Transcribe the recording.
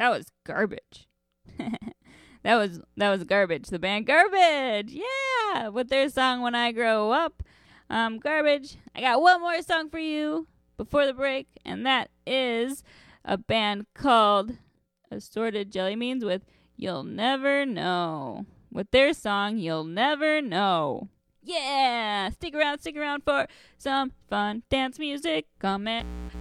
That was Garbage. That was Garbage. The band Garbage. Yeah, with their song When I Grow Up. Garbage. I got one more song for you before the break, and that is a band called Assorted Jelly Beans with You'll Never Know. With their song You'll Never Know. Yeah! Stick around for some fun dance music. Come in.